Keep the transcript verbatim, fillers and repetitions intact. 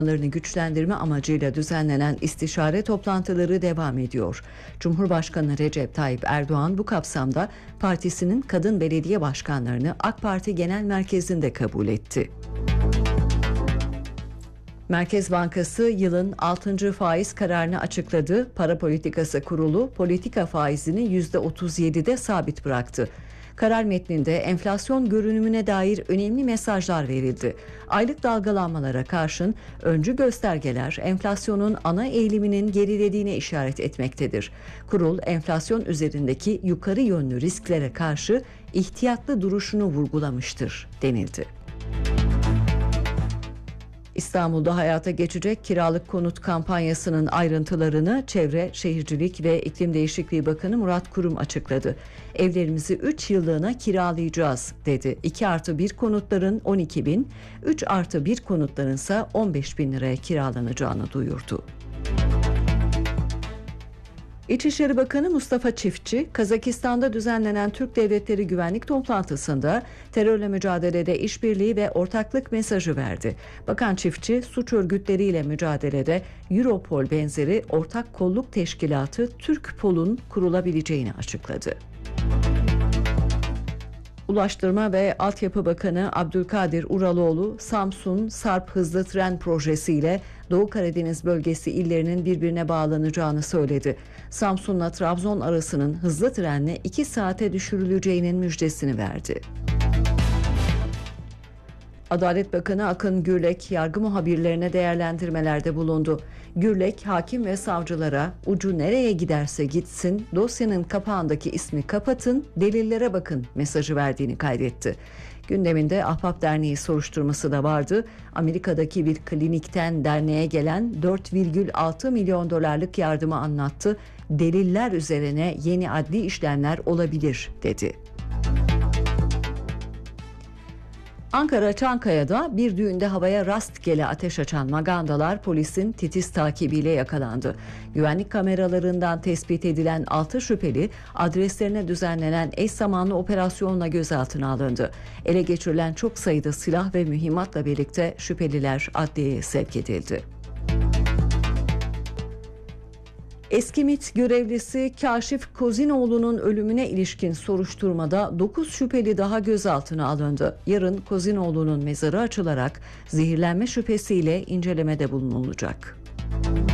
güçlendirme amacıyla düzenlenen istişare toplantıları devam ediyor. Cumhurbaşkanı Recep Tayyip Erdoğan bu kapsamda partisinin kadın belediye başkanlarını AK Parti Genel Merkezi'nde kabul etti. Merkez Bankası yılın altıncı faiz kararını açıkladı. Para Politikası Kurulu politika faizini yüzde otuz yedide sabit bıraktı. Karar metninde enflasyon görünümüne dair önemli mesajlar verildi. Aylık dalgalanmalara karşın öncü göstergeler enflasyonun ana eğiliminin gerilediğine işaret etmektedir. Kurul enflasyon üzerindeki yukarı yönlü risklere karşı ihtiyatlı duruşunu vurgulamıştır denildi. İstanbul'da hayata geçecek kiralık konut kampanyasının ayrıntılarını Çevre, Şehircilik ve İklim Değişikliği Bakanı Murat Kurum açıkladı. Evlerimizi üç yıllığına kiralayacağız dedi. iki artı bir konutların on iki bin, üç artı bir konutların ise on beş bin liraya kiralanacağını duyurdu. İçişleri Bakanı Mustafa Çiftçi, Kazakistan'da düzenlenen Türk Devletleri Güvenlik Toplantısı'nda terörle mücadelede işbirliği ve ortaklık mesajı verdi. Bakan Çiftçi, suç örgütleriyle mücadelede Europol benzeri ortak kolluk teşkilatı Türkpol'un kurulabileceğini açıkladı. Ulaştırma ve Altyapı Bakanı Abdülkadir Uraloğlu, Samsun Sarp Hızlı Tren Projesi ile Doğu Karadeniz bölgesi illerinin birbirine bağlanacağını söyledi. Samsun'la Trabzon arasının hızlı trenle iki saate düşürüleceğinin müjdesini verdi. Adalet Bakanı Akın Gürlek, yargı muhabirlerine değerlendirmelerde bulundu. Gürlek, hakim ve savcılara ucu nereye giderse gitsin, dosyanın kapağındaki ismi kapatın, delillere bakın mesajı verdiğini kaydetti. Gündeminde Ahbap Derneği soruşturması da vardı. Amerika'daki bir klinikten derneğe gelen dört virgül altı milyon dolarlık yardımı anlattı. Deliller üzerine yeni adli işlemler olabilir dedi. Ankara Çankaya'da bir düğünde havaya rastgele ateş açan magandalar polisin titiz takibiyle yakalandı. Güvenlik kameralarından tespit edilen altı şüpheli adreslerine düzenlenen eş zamanlı operasyonla gözaltına alındı. Ele geçirilen çok sayıda silah ve mühimmatla birlikte şüpheliler adliyeye sevk edildi. Eski MİT görevlisi Kaşif Kozinoğlu'nun ölümüne ilişkin soruşturmada dokuz şüpheli daha gözaltına alındı. Yarın Kozinoğlu'nun mezarı açılarak zehirlenme şüphesiyle incelemede bulunulacak.